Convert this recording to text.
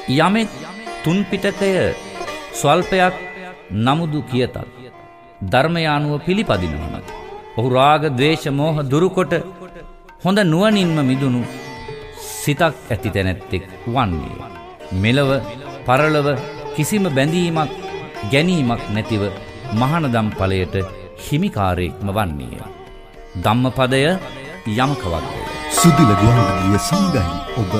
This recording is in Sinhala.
යමෙක් තුන් පිටකය ස්වල්පයක් නමුදු කියතත් ධර්මය අනුව පිළිපදිනවන ඔහු රාග ද්වේෂ මෝහ දුරුකොට හොඳ නුවණින්ම මිදුණු සිතක් ඇති තැනැත්තෙක් වන්නේ. මෙලව පරලව කිසිම බැඳීමක් ගැනීමක් නැතිව මහානදම් ඵලයට හිමිකාරයෙක්ම වන්නේය. ධම්මපදය යමක වග්ගය. සුදිල ගුවන්විදුලිය සංගහි ඔබ